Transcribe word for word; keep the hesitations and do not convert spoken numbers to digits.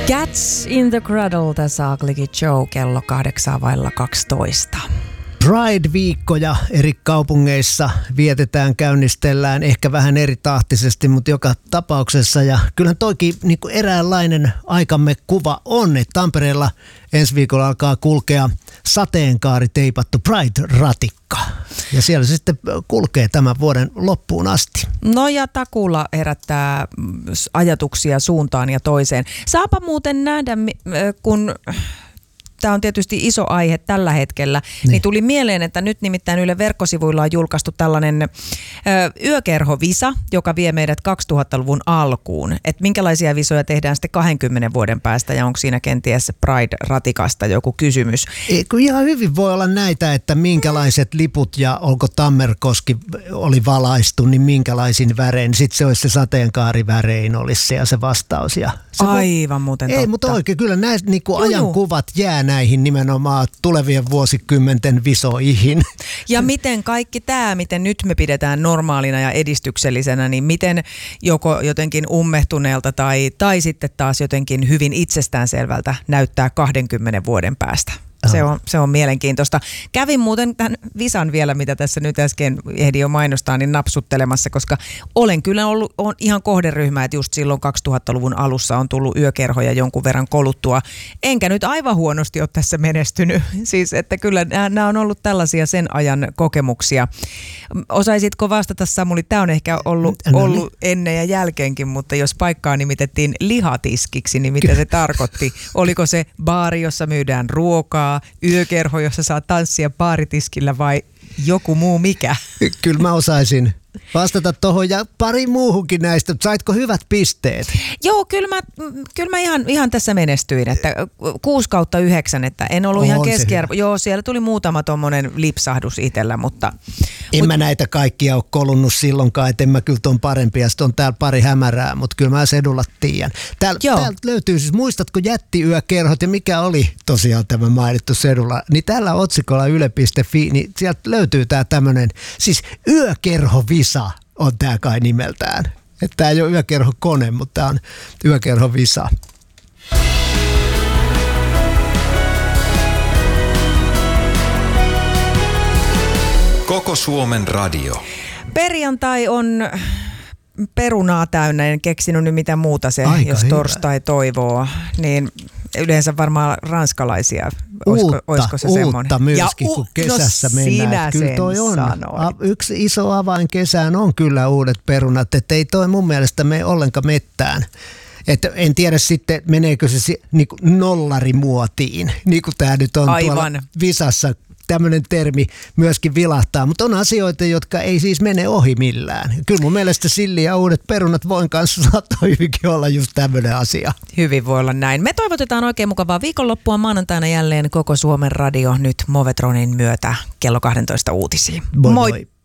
Cats in the Cradle, tässä Ugly Joe, kello kahdeksan vailla kaksitoista. Pride-viikkoja eri kaupungeissa vietetään, käynnistellään ehkä vähän eri tahtisesti, mutta joka tapauksessa. Ja kyllähän toikin niin kuin eräänlainen aikamme kuva on, että Tampereella ensi viikolla alkaa kulkea sateenkaari teipattu Pride-ratikka. Ja siellä se sitten kulkee tämän vuoden loppuun asti. No ja takuulla herättää ajatuksia suuntaan ja toiseen. Saapa muuten nähdä, kun... Tämä on tietysti iso aihe tällä hetkellä, niin. niin tuli mieleen, että nyt nimittäin Yle verkkosivuilla on julkaistu tällainen ö, yökerhovisa, joka vie meidät kaksituhattaluvun alkuun. Että minkälaisia visoja tehdään sitten kahdenkymmenen vuoden päästä ja onko siinä kenties Pride-ratikasta joku kysymys? Eikö ihan hyvin voi olla näitä, että minkälaiset liput ja onko Tammerkoski oli valaistu, niin minkälaisin värein. Sitten se olisi se sateenkaarivärein olisi se ja se vastaus. Ja se Aivan muuten Ei, totta. mutta oikein kyllä näistä niin kuin ajankuvat jää näihin nimenomaan tulevien vuosikymmenten visoihin. Ja miten kaikki tämä, miten nyt me pidetään normaalina ja edistyksellisenä, niin miten joko jotenkin ummehtuneelta tai, tai sitten taas jotenkin hyvin itsestäänselvältä näyttää kahdenkymmenen vuoden päästä. Se on, se on mielenkiintoista. Kävin muuten tämän visan vielä, mitä tässä nyt äsken ehdin jo mainostaa, niin napsuttelemassa, koska olen kyllä ollut on ihan kohderyhmä, että just silloin kaksituhattaluvun alussa on tullut yökerhoja jonkun verran koluttua. Enkä nyt aivan huonosti ole tässä menestynyt. Siis, että kyllä nämä on ollut tällaisia sen ajan kokemuksia. Osaisitko vastata, Samuli? Tämä on ehkä ollut, ollut ennen ja jälkeenkin, mutta jos paikkaa nimitettiin lihatiskiksi, niin mitä se tarkoitti? Oliko se baari, jossa myydään ruokaa? Yökerho, jossa saa tanssia baaritiskillä vai joku muu mikä? Kyllä mä osaisin vastata tuohon ja pari muuhunkin näistä. Saitko hyvät pisteet? Joo, kyllä mä, kyllä mä ihan, ihan tässä menestyin, että kuusi kautta yhdeksän, että en ollut Oho, ihan keskiarvo. Joo, siellä tuli muutama tommonen lipsahdus itsellä, mutta... En mut, mä näitä kaikkia ole kolunnut silloinkaan, että en mä kyllä ton parempia. Sitten on täällä pari hämärää, mutta kyllä mä sedulla tiedän. Täällä, täältä löytyy siis, muistatko jättiyökerhot ja mikä oli tosiaan tämä mainittu sedulla? Niin tällä otsikolla yle piste fi, niin sieltä löytyy tää tämmönen, siis yökerhovisa on tää kai nimeltään. Että tää ei ole yökerhokone, mutta tää on yökerhovisa. Koko Suomen radio. Perjantai on perunaa täynnä, en keksinyt nyt mitä muuta se, Aika jos hyvä. Torstai toivoo, niin yleensä varmaan ranskalaisia. Olisiko, uutta, olisiko se uutta semmoinen? myöskin, ja, kun kesässä no mennään. Kyllä toi on. A, yksi iso avain kesään on kyllä uudet perunat, että ei toi mun mielestä mene ollenkaan mettään. Että en tiedä sitten, meneekö se niin kuin nollarimuotiin, niin kuin tämä nyt on Aivan. tuolla visassa. Tämmöinen termi myöskin vilahtaa, mutta on asioita, jotka ei siis mene ohi millään. Kyllä mun mielestä silli ja uudet perunat voin kanssa saattaa hyvinkin olla just tämmöinen asia. Hyvin voi olla näin. Me toivotetaan oikein mukavaa viikonloppua, maanantaina jälleen Koko Suomen radio nyt Movetronin myötä kello kaksitoista uutisiin. Moi moi. moi.